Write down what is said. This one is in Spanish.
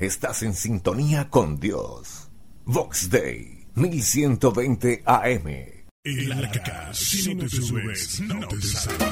Estás en sintonía con Dios. Vox Day 1120 AM. El arca, si no te subes, no te sale.